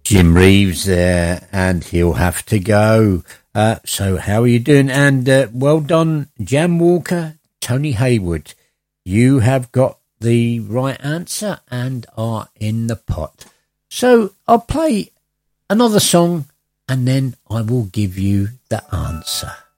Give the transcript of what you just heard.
Jim Reeves there, and he'll have to go. So how are you doing? And well done, Jam Walker, Tony Hayward. You have got the right answer and are in the pot. So I'll play another song and then I will give you the answer.